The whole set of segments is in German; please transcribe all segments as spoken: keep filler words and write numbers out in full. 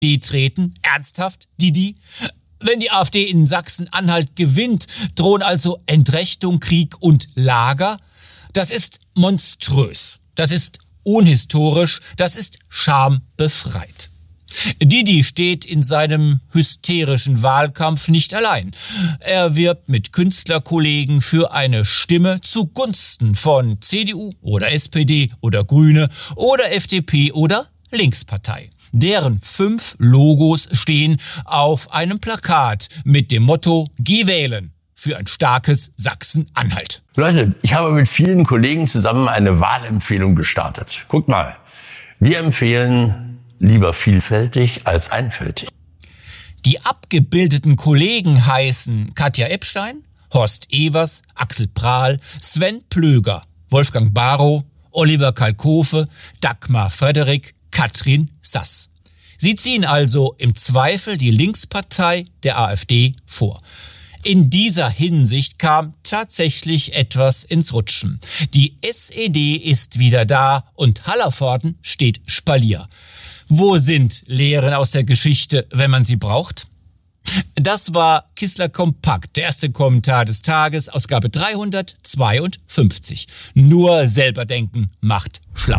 Die treten? Ernsthaft? Didi? Wenn die AfD in Sachsen-Anhalt gewinnt, drohen also Entrechtung, Krieg und Lager? Das ist monströs. Das ist unhistorisch. Das ist schambefreit. Didi steht in seinem hysterischen Wahlkampf nicht allein. Er wirbt mit Künstlerkollegen für eine Stimme zugunsten von C D U oder S P D oder Grüne oder F D P oder Linkspartei. Deren fünf Logos stehen auf einem Plakat mit dem Motto „Geh wählen für ein starkes Sachsen-Anhalt“. Leute, ich habe mit vielen Kollegen zusammen eine Wahlempfehlung gestartet. Guckt mal, wir empfehlen lieber vielfältig als einfältig. Die abgebildeten Kollegen heißen Katja Epstein, Horst Evers, Axel Prahl, Sven Plöger, Wolfgang Barrow, Oliver Kalkofe, Dagmar Frederik, Katrin Sass. Sie ziehen also im Zweifel die Linkspartei der AfD vor. In dieser Hinsicht kam tatsächlich etwas ins Rutschen. Die S E D ist wieder da und Hallervorden steht Spalier. Wo sind Lehren aus der Geschichte, wenn man sie braucht? Das war Kissler Kompakt, der erste Kommentar des Tages, Ausgabe dreihundertzweiundfünfzig. Nur selber denken macht schlau.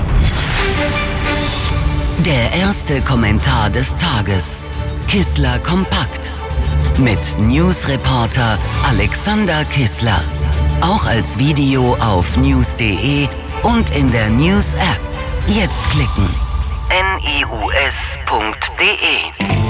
Der erste Kommentar des Tages. Kissler Kompakt. Mit Newsreporter Alexander Kissler. Auch als Video auf news punkt de und in der News-App. Jetzt klicken. news punkt de